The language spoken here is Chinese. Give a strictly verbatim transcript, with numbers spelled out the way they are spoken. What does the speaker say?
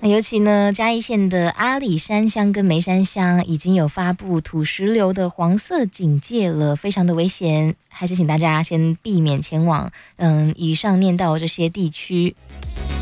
那尤其呢，嘉义县的阿里山乡跟梅山乡已经有发布土石流的黄色警戒了，非常的危险，还是请大家先避免前往嗯以上念到这些地区。